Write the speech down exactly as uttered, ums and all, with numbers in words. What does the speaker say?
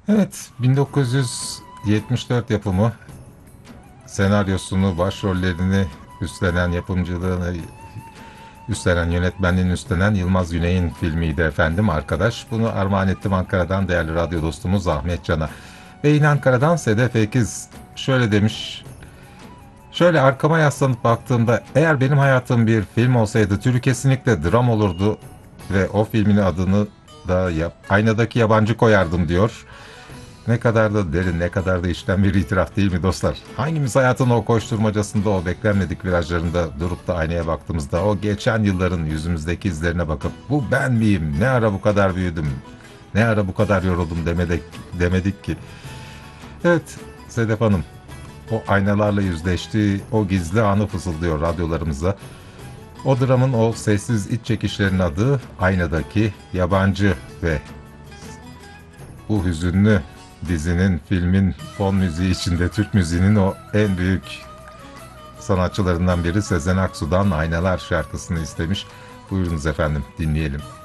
Evet, bin dokuz yüz yetmiş dört yapımı, senaryosunu, başrollerini üstlenen, yapımcılığını üstlenen, yönetmenliğini üstlenen Yılmaz Güney'in filmiydi efendim Arkadaş. Bunu armağan ettim Ankara'dan değerli radyo dostumuz Ahmet Can'a. Ve yine Ankara'dan Sedef Ekiz şöyle demiş: şöyle arkama yaslanıp baktığımda eğer benim hayatım bir film olsaydı türü kesinlikle dram olurdu ve o filmin adını da yap, aynadaki yabancı koyardım diyor. Ne kadar da derin, ne kadar da içten bir itiraf değil mi dostlar? Hangimiz hayatın o koşturmacasında, o beklenmedik virajlarında durup da aynaya baktığımızda o geçen yılların yüzümüzdeki izlerine bakıp bu ben miyim, ne ara bu kadar büyüdüm, ne ara bu kadar yoruldum demedik, demedik ki. Evet Sedef Hanım, o aynalarla yüzleştiği o gizli anı fısıldıyor radyolarımıza. O dramın, o sessiz iç çekişlerin adı Aynadaki Yabancı ve bu hüzünlü dizinin, filmin fon müziği içinde Türk müziğinin o en büyük sanatçılarından biri Sezen Aksu'dan Aynalar şarkısını istemiş. Buyurunuz efendim, dinleyelim.